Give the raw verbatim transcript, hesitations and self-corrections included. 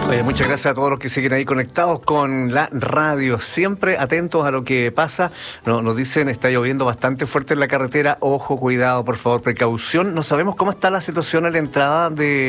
Oye, muchas gracias a todos los que siguen ahí conectados con la radio, siempre atentos a lo que pasa. No, nos dicen, está lloviendo bastante fuerte en la carretera, ojo, cuidado, por favor, precaución. No sabemos cómo está la situación a la entrada de